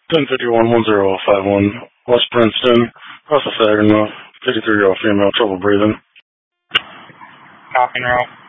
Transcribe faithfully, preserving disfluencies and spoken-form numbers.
ten fifty-one one zero five one, West Princeton, across the Saginaw, fifty-three-year-old female, trouble breathing. Copy and route.